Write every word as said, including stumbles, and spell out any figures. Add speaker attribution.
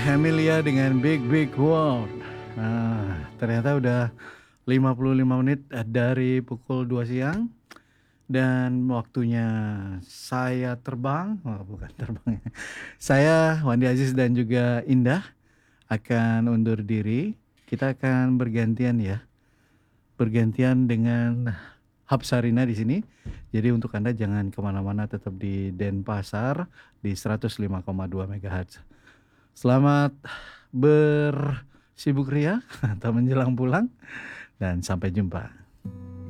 Speaker 1: Emilia dengan Big Big World. Nah, ternyata udah lima puluh lima menit dari pukul dua siang dan waktunya saya terbang, oh bukan terbang ya. Saya Wandi Aziz dan juga Indah akan undur diri. Kita akan bergantian ya. Bergantian dengan Hapsarina di sini. Jadi untuk Anda jangan kemana-mana, tetap di Denpasar di seratus lima koma dua megahertz. Selamat bersibuk ria atau menjelang pulang dan sampai jumpa.